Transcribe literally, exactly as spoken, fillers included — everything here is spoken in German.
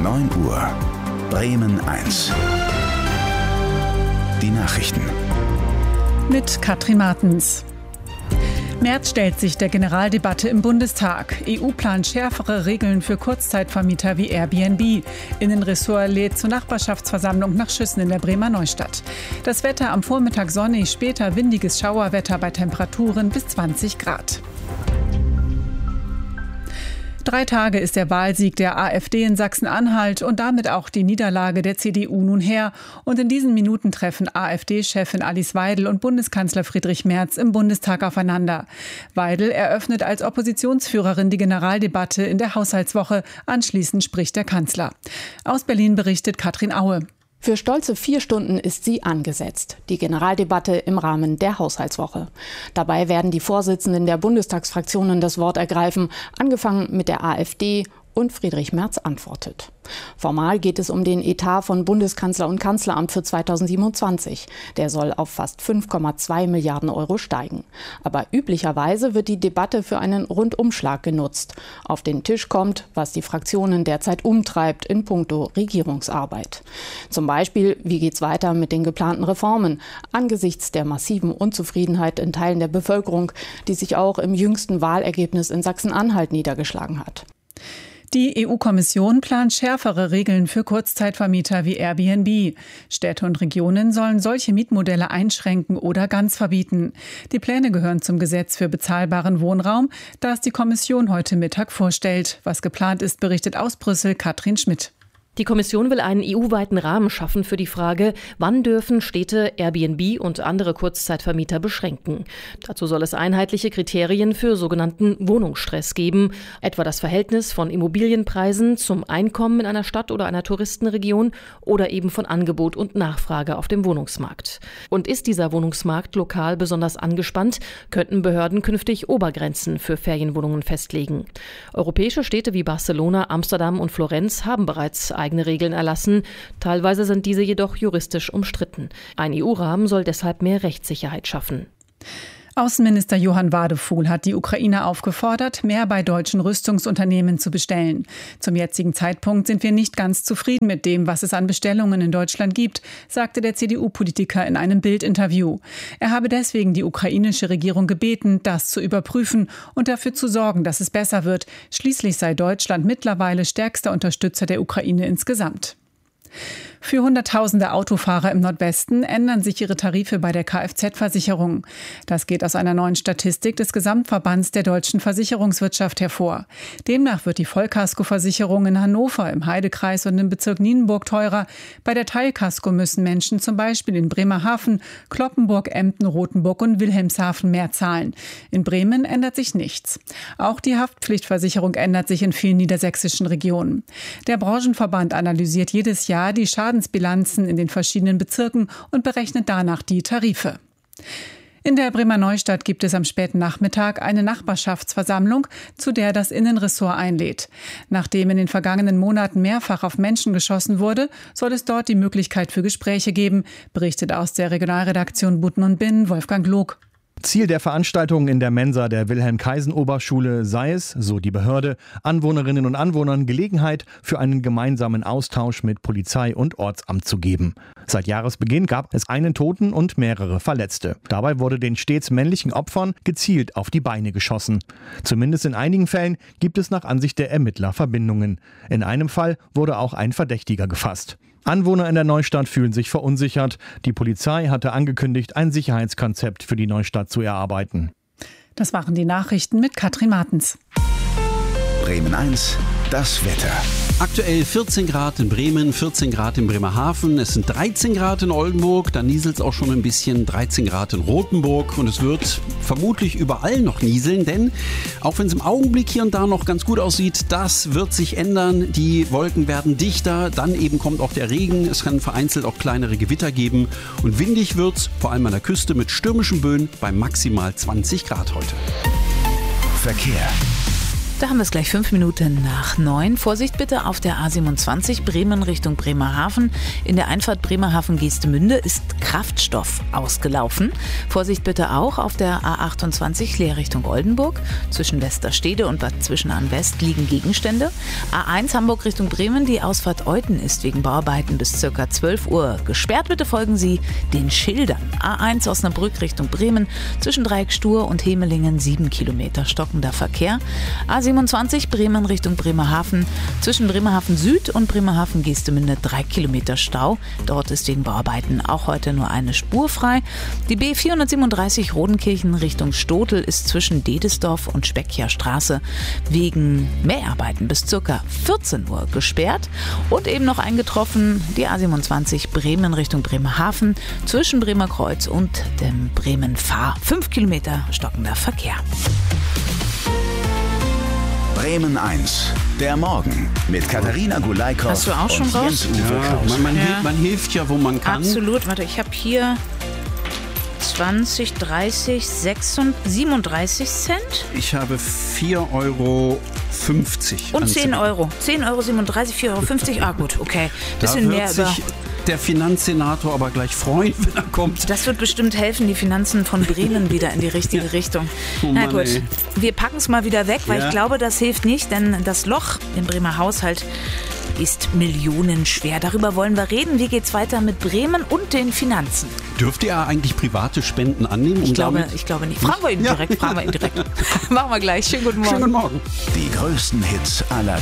neun Uhr. Bremen eins. Die Nachrichten. Mit Katrin Martens. März stellt sich der Generaldebatte im Bundestag. E U plant schärfere Regeln für Kurzzeitvermieter wie Airbnb. Innenressort lädt zur Nachbarschaftsversammlung nach Schüssen in der Bremer Neustadt. Das Wetter am Vormittag sonnig, später windiges Schauerwetter bei Temperaturen bis zwanzig Grad. Drei Tage ist der Wahlsieg der AfD in Sachsen-Anhalt und damit auch die Niederlage der C D U nun her. Und in diesen Minuten treffen AfD-Chefin Alice Weidel und Bundeskanzler Friedrich Merz im Bundestag aufeinander. Weidel eröffnet als Oppositionsführerin die Generaldebatte in der Haushaltswoche. Anschließend spricht der Kanzler. Aus Berlin berichtet Katrin Aue. Für stolze vier Stunden ist sie angesetzt, die Generaldebatte im Rahmen der Haushaltswoche. Dabei werden die Vorsitzenden der Bundestagsfraktionen das Wort ergreifen, angefangen mit der AfD, und Friedrich Merz antwortet. Formal geht es um den Etat von Bundeskanzler und Kanzleramt für zweitausendsiebenundzwanzig. Der soll auf fast fünf Komma zwei Milliarden Euro steigen. Aber üblicherweise wird die Debatte für einen Rundumschlag genutzt. Auf den Tisch kommt, was die Fraktionen derzeit umtreibt in puncto Regierungsarbeit. Zum Beispiel, wie geht's weiter mit den geplanten Reformen angesichts der massiven Unzufriedenheit in Teilen der Bevölkerung, die sich auch im jüngsten Wahlergebnis in Sachsen-Anhalt niedergeschlagen hat. Die E U-Kommission plant schärfere Regeln für Kurzzeitvermieter wie Airbnb. Städte und Regionen sollen solche Mietmodelle einschränken oder ganz verbieten. Die Pläne gehören zum Gesetz für bezahlbaren Wohnraum, das die Kommission heute Mittag vorstellt. Was geplant ist, berichtet aus Brüssel Katrin Schmidt. Die Kommission will einen E U-weiten Rahmen schaffen für die Frage, wann dürfen Städte Airbnb und andere Kurzzeitvermieter beschränken. Dazu soll es einheitliche Kriterien für sogenannten Wohnungsstress geben, etwa das Verhältnis von Immobilienpreisen zum Einkommen in einer Stadt oder einer Touristenregion oder eben von Angebot und Nachfrage auf dem Wohnungsmarkt. Und ist dieser Wohnungsmarkt lokal besonders angespannt, könnten Behörden künftig Obergrenzen für Ferienwohnungen festlegen. Europäische Städte wie Barcelona, Amsterdam und Florenz haben bereits eigene Regeln erlassen. Teilweise sind diese jedoch juristisch umstritten. Ein E U-Rahmen soll deshalb mehr Rechtssicherheit schaffen. Außenminister Johann Wadefuhl hat die Ukraine aufgefordert, mehr bei deutschen Rüstungsunternehmen zu bestellen. Zum jetzigen Zeitpunkt sind wir nicht ganz zufrieden mit dem, was es an Bestellungen in Deutschland gibt, sagte der C D U-Politiker in einem Bild-Interview. Er habe deswegen die ukrainische Regierung gebeten, das zu überprüfen und dafür zu sorgen, dass es besser wird. Schließlich sei Deutschland mittlerweile stärkster Unterstützer der Ukraine insgesamt. Für Hunderttausende Autofahrer im Nordwesten ändern sich ihre Tarife bei der Kfz-Versicherung. Das geht aus einer neuen Statistik des Gesamtverbands der deutschen Versicherungswirtschaft hervor. Demnach wird die Vollkaskoversicherung in Hannover, im Heidekreis und im Bezirk Nienburg teurer. Bei der Teilkasko müssen Menschen zum Beispiel in Bremerhaven, Cloppenburg, Emden, Rothenburg und Wilhelmshaven mehr zahlen. In Bremen ändert sich nichts. Auch die Haftpflichtversicherung ändert sich in vielen niedersächsischen Regionen. Der Branchenverband analysiert jedes Jahr die Schadensbilanzen in den verschiedenen Bezirken und berechnet danach die Tarife. In der Bremer Neustadt gibt es am späten Nachmittag eine Nachbarschaftsversammlung, zu der das Innenressort einlädt. Nachdem in den vergangenen Monaten mehrfach auf Menschen geschossen wurde, soll es dort die Möglichkeit für Gespräche geben, berichtet aus der Regionalredaktion Butten und Binnen Wolfgang Log. Ziel der Veranstaltung in der Mensa der Wilhelm-Kaisen-Oberschule sei es, so die Behörde, Anwohnerinnen und Anwohnern Gelegenheit für einen gemeinsamen Austausch mit Polizei und Ortsamt zu geben. Seit Jahresbeginn gab es einen Toten und mehrere Verletzte. Dabei wurde den stets männlichen Opfern gezielt auf die Beine geschossen. Zumindest in einigen Fällen gibt es nach Ansicht der Ermittler Verbindungen. In einem Fall wurde auch ein Verdächtiger gefasst. Anwohner in der Neustadt fühlen sich verunsichert. Die Polizei hatte angekündigt, ein Sicherheitskonzept für die Neustadt zu erarbeiten. Das waren die Nachrichten mit Katrin Martens. Bremen eins, das Wetter. Aktuell vierzehn Grad in Bremen, vierzehn Grad in Bremerhaven, es sind dreizehn Grad in Oldenburg, da nieselt es auch schon ein bisschen, dreizehn Grad in Rothenburg und es wird vermutlich überall noch nieseln, denn auch wenn es im Augenblick hier und da noch ganz gut aussieht, das wird sich ändern, die Wolken werden dichter, dann eben kommt auch der Regen, es kann vereinzelt auch kleinere Gewitter geben und windig wird es, vor allem an der Küste mit stürmischen Böen bei maximal zwanzig Grad heute. Verkehr. Da haben wir es gleich fünf Minuten nach neun. Vorsicht bitte auf der A siebenundzwanzig Bremen Richtung Bremerhaven. In der Einfahrt Bremerhaven-Geestemünde ist Kraftstoff ausgelaufen. Vorsicht bitte auch auf der A achtundzwanzig Leer Richtung Oldenburg. Zwischen Westerstede und Bad Zwischenahn-West liegen Gegenstände. A eins Hamburg Richtung Bremen. Die Ausfahrt Euthen ist wegen Bauarbeiten bis ca. zwölf Uhr gesperrt. Bitte folgen Sie den Schildern. A eins Osnabrück Richtung Bremen. Zwischen Dreieck Stur und Hemelingen sieben Kilometer stockender Verkehr. A siebenundzwanzig Bremen Richtung Bremerhaven. Zwischen Bremerhaven Süd und Bremerhaven Geestemünde drei Kilometer Stau. Dort ist wegen Bauarbeiten auch heute nur eine Spur frei. Die B vierhundertsiebenunddreißig Rodenkirchen Richtung Stotel ist zwischen Dedesdorf und Speckjer Straße wegen Mäharbeiten bis ca. vierzehn Uhr gesperrt. Und eben noch eingetroffen die A siebenundzwanzig Bremen Richtung Bremerhaven. Zwischen Bremer Kreuz und dem Bremen Fahr. fünf Kilometer stockender Verkehr. Bremen eins, der Morgen mit Katharina Gulaikow. Hast du auch schon und raus? Jens-Uwe Ja, Klaus. man, man, Ja. hilft, man hilft ja, wo man kann. Absolut. Warte, ich habe hier zwanzig, dreißig, sechsunddreißig, siebenunddreißig Cent Ich habe vier Euro fünfzig. und an zehn Euro. zehn Euro siebenunddreißig, vier Euro fünfzig. Ah gut, okay. Bisschen Da wird mehr über... sich der Finanzsenator aber gleich freuen, wenn er kommt. Das wird bestimmt helfen, die Finanzen von Bremen wieder in die richtige Richtung. Oh Na Mann, gut, ey. wir packen es mal wieder weg, weil Ja. ich glaube, das hilft nicht, denn das Loch im Bremer Haushalt ist millionenschwer. Darüber wollen wir reden. Wie geht's weiter mit Bremen und den Finanzen? Dürft ihr eigentlich private Spenden annehmen? Ich um glaube, damit- ich glaube nicht. Fragen wir ihn Ja. direkt. Fragen wir ihn direkt. Machen wir gleich. Schönen guten Morgen. Schönen guten Morgen. Die größten Hits aller